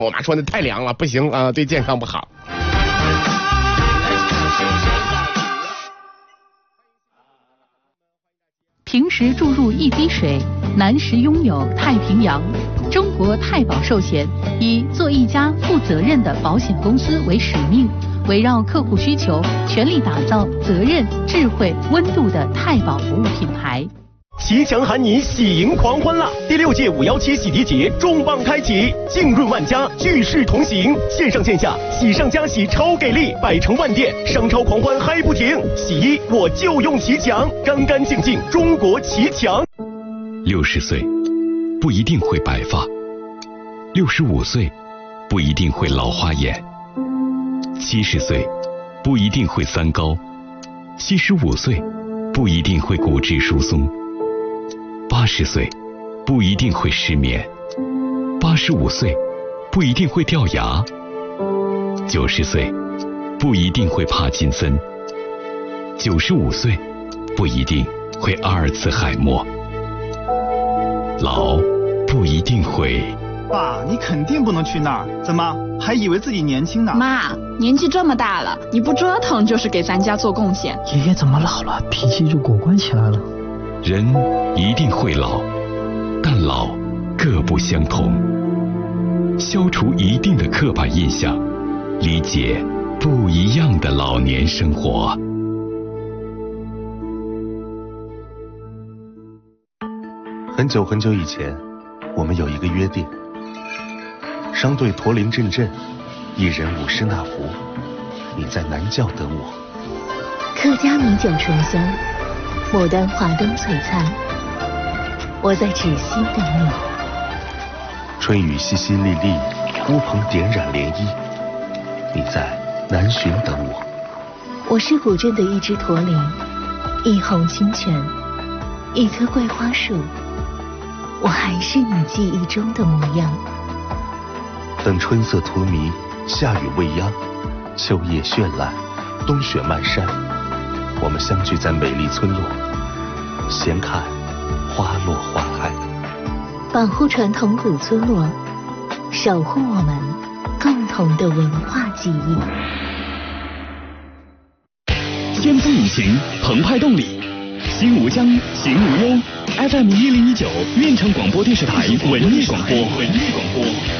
我妈说那太凉了，不行啊，对健康不好。 平时注入一滴水，难时拥有太平洋。中国太保寿险以做一家负责任的保险公司为使命，围绕客户需求，全力打造责任、智慧、温度的太保服务品牌。 奇强喊你喜迎狂欢啦！第6届517洗涤节重磅开启，浸润万家，聚势同行，线上线下喜上加喜超给力，百城万店商超狂欢嗨不停。洗衣我就用奇强，干干净净中国奇强。 60岁不一定会白发，65岁不一定会老花眼，70岁不一定会三高，75岁不一定会骨质疏松，80岁不一定会失眠，85岁不一定会掉牙，90岁不一定会帕金森，95岁不一定会阿尔茨海默，老不一定会。 爸，你肯定不能去那儿，怎么还以为自己年轻呢？ 妈，年纪这么大了，你不折腾就是给咱家做贡献。 爷爷怎么老了，脾气就果断起来了？ 人一定会老，但老各不相同。消除一定的刻板印象，理解不一样的老年生活。 很久很久以前，我们有一个约定。商队驼铃阵阵，一人舞狮那壶，你在南窖等我。 客家米酒醇香，牡丹华灯璀璨，我在芷溪等你。 春雨淅淅沥沥，乌篷点染涟漪，你在南浔等我。 我是古镇的一只驼铃，一泓清泉，一棵桂花树，我还是你记忆中的模样。 等春色荼蘼，夏雨未央，秋叶绚烂，冬雪漫山，我们相聚在美丽村落，闲看花落花开。 保护传统古村落，守护我们共同的文化记忆。 先锋引擎，澎湃动力，心无疆，行无忧。FM 1019，运城广播电视台文艺广播。